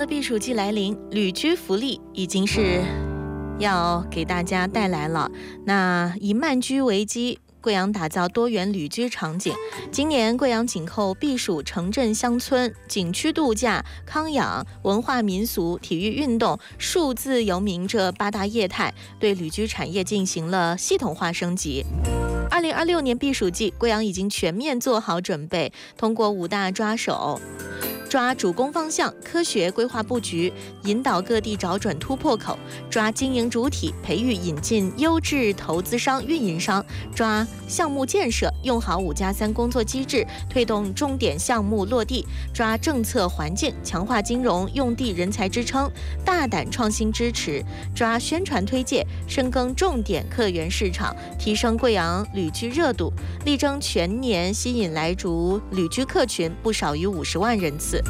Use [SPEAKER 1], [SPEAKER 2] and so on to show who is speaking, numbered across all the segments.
[SPEAKER 1] 的避暑季来临，旅居福利已经是要给大家带来了。那以慢居为基，贵阳打造多元旅居场景。今年贵阳紧扣避暑城镇乡村、景区度假、康养、文化民俗、体育运动、数字游民这8大业态，对旅居产业进行了系统化升级。2026年避暑季，贵阳已经全面做好准备，通过5大抓手。抓主攻方向，科学规划布局，引导各地找准突破口；抓经营主体，培育引进优质投资商、运营商；抓项目建设，用好5+3工作机制，推动重点项目落地；抓政策环境，强化金融用地人才支撑，大胆创新支持；抓宣传推介，深耕重点客源市场，提升贵阳旅居热度，力争全年吸引来逐旅居客群不少于50万人次。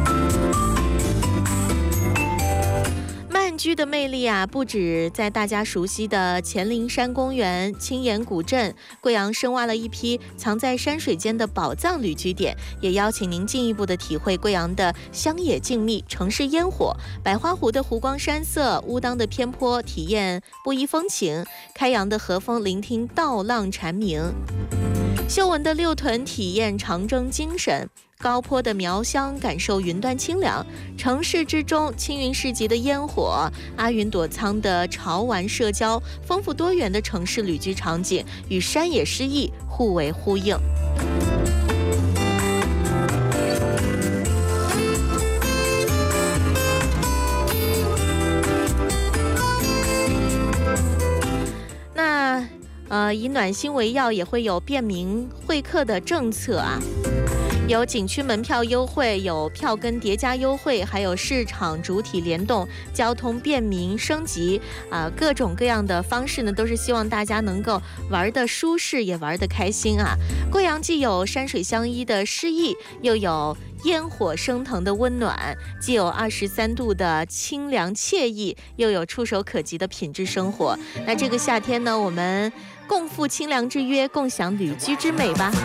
[SPEAKER 1] 慢居的魅力啊，不止在大家熟悉的黔灵山公园、青岩古镇，贵阳深挖了一批藏在山水间的宝藏旅居点，也邀请您进一步的体会贵阳的乡野静谧、城市烟火，百花湖的湖光山色，乌当的偏坡体验布依风情，开阳的和风聆听稻浪蝉鸣，秀文的六屯体验长征精神，高坡的苗乡感受云端清凉，城市之中青云市集的烟火，阿云朵仓的潮玩社交，丰富多元的城市旅居场景与山野诗意互为呼应。那以暖心为要，也会有便民会客的政策啊。有景区门票优惠，有票根叠加优惠，还有市场主体联动，交通便民升级各种各样的方式呢，都是希望大家能够玩得舒适，也玩得开心啊。贵阳既有山水相依的诗意，又有烟火升腾的温暖，既有23度的清凉惬意，又有触手可及的品质生活。那这个夏天呢，我们共赴清凉之约，共享旅居之美吧。